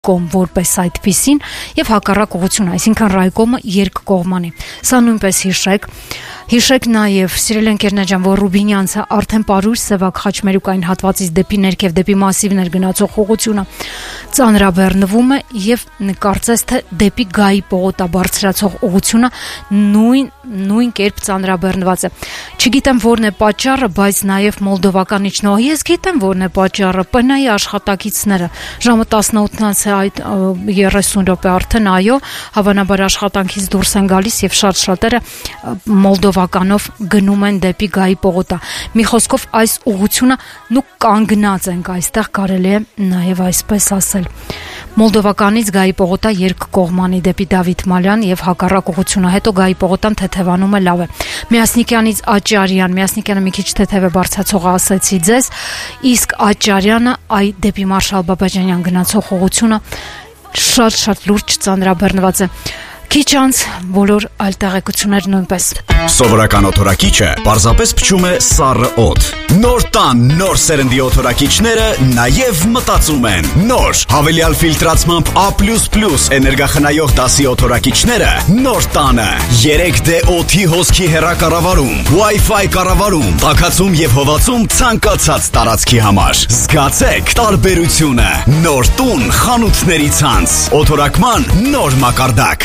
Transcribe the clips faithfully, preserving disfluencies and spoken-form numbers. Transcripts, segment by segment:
կոմ որպես այդպիսին եւ հակառակ ուղղություն, այսինքն Ռայկոմը երկկողմանի։ Սա նույնպես հիշեք։ Հիշեք նաև, սիրելի ընկերներ ջան, որ Ռուբինյանցը արդեն Պարուր Սևակ խաչմերուկային հատվածից դեպի ներքև դեպի մասիվներ գնացող ուղղությունը ծանրաբեռնվում է եւ կարծես թե դեպի Գայի պողոտա բարձրացող ուղղությունը նույն նույն կերպ ծանրաբեռնված է։ Չգիտեմ որն է պատճառը, բայց նաև մոլդովական իջնող, ես գիտեմ որն է պատճառը, ՊՆ-ի աշխատակիցները ժամը տասնութից է այդ երեսուն րոպե արդեն, այո, հավանաբար աշխատանքից դուրս են գալիս եւ շատ շատերը մոլդովականով գնում են դեպի Գայի պողոտա։ Մի խոսքով այս ուղղությունը նու կանգնած ենք այստեղ, կարելի է նաև այսպես ասել։ Մոլդովականից Գայի պողոտա երկկողմանի դեպի Դավիթ Մալյան եւ հակառակ ուղղությունը, հետո Գայի պողոտան թեթևանում է, լավ է։ Միասնիկյանից Աճարյան, Միասնիկյանը մի քիչ թեթև է բարձրացողը ասեցի ձեզ, իսկ Աճարյանը այ դեպի Մարշալ Բաբաջանյան գնացող ուղղությունը շատ-շատ լուրջ ծանրաբեռնված է։ Քիչ անց բոլոր այլ տեղեկություններ նույնպես։ Սովորական օթորակիչը պարզապես փչում է սառը օդ։ Նոր տան նոր սերնդի օթորակիչները նաև մտածում են։ Նոր հավելյալ ֆիլտրացմամբ A plus plus էներգախնայող դասի օթորակիչները նոր տանը երեք դե օդի հոսքի հեռակառավարում, Wi-Fi կառավարում, տաքացում եւ հովացում ցանկացած տարածքի համար։ Զգացեք տարբերությունը։ Նոր տուն խանութների ցանց։ Օթորակման նոր մակարդակ։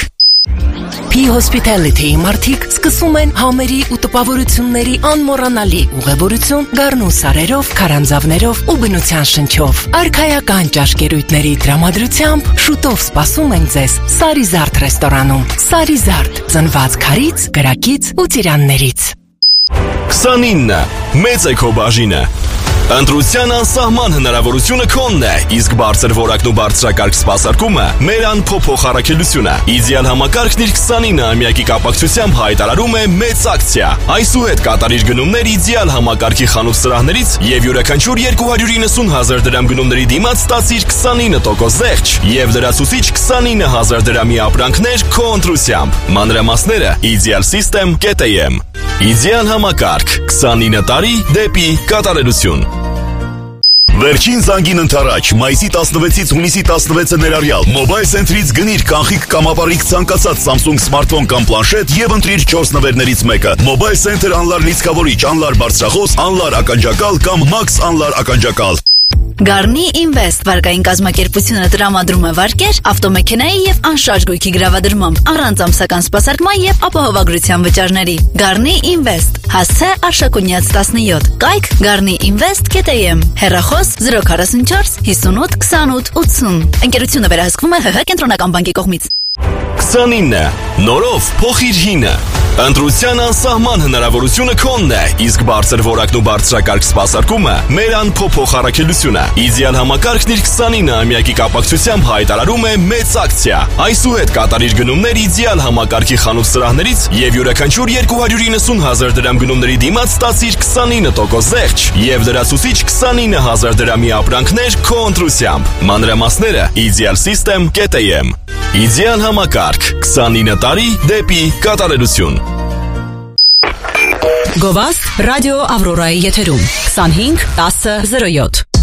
P Hospitality-ի մարդիկ սկսում են համերի ու տպավորությունների անմոռանալի ուղևորություն գառնու սարերով, քարանձավներով ու բնության շնչով։ Արքայական ճաշկերույթների տրամադրությամբ շուտով սպասում են ձեզ Սարիզարդ ռեստորանում։ Սարիզարդ, ծնված քարից, գրակից ու ծիրաններից։ քսանինը մեծ է քո բաժինը։ Ընտրության անսահման հնարավորությունը քոնն է, իսկ բարձր որակն ու բարձրակարգ սպասարկումը մեր անփոփոխ առաքելությունը։ Իդեալ համակարգն իր քսանինը ամյակի կապակցությամբ հայտարարում է մեծ ակցիա։ Այսուհետ կատարիր գնումներ իդեալ համակարգի խանութ սրահներից եւ յուրաքանչյուր երկու հարյուր իննսուն հազար դրամ գնումների դիմաց ստացիր քսանինը տոկոս զեղչ եւ լրացուցիչ քսանինը հազար դրամի ապրանքներ քո ընտրությամբ։ Մանրամասները իդեալ սիստեմ կետ էյ էմ։ Իդեալ համակարգ, քսանինը տարի դեպի կատարելություն։ Վերջին զանգին ընթരാճ, մայիսի տասնվեցից հունիսի տասնվեցը ներառյալ Mobile Center-ից գնիր կանխիկ կամ ապառիկ ցանկացած Samsung սմարթֆոն կամ պլանշետ եւ ընտրիր չորս նվերներից մեկը։ Mobile Center անլար լիցքավորիչ, անլար բարձրախոս, անլար ականջակալ կամ Max անլար ականջակալ։ Garni Invest վարկային կազմակերպությունը տրամադրում է վարկեր, ավտոմեքենայի եւ անշարժ գույքի գրավադրմամբ, առանց ամսական սպասարկման եւ ապահովագրության վճարների։ Garni Invest, հասցե Արշակունյաց տասնյոթ, կայք garni invest կետ էյ էմ, հեռախոս զրո քառասունչորս հիսունութ քսանութ ութսուն։ Ընկերությունը վերահսկվում է ՀՀ կենտրոնական բանկի կողմից։ քսանինը նորով փոխիր հինը։ Ընտրության անսահման հնարավորությունը քոնն է, իսկ բարձր որակն ու բարձրակարգ սպասարկումը մեր անփոփոխ առաքելությունը։ Իդեալ համակարգն իր քսանինը ամյակի կապակցությամբ հայտարարում է մեծ ակցիա։ Այսուհետ կատարիր գնումներ իդեալ համակարգի խանութ սրահներից եւ յուրաքանչյուր երկու հարյուր իննսուն հազար դրամ գնումների դիմաց ստացիր քսանինը տոկոս զեղչ եւ լրացուցիչ քսանինը հազար դրամի ապրանքներ քո ընտրությամբ։ Մանրամասները իդեալ սիստեմ կետ էյ էմ։ Իդեալ համակարգ, քսանինը տարի դեպի կատարելություն։ Գովաստ ռադիո Ավրորայի եթերում քսանհինգ տասը զրո յոթ։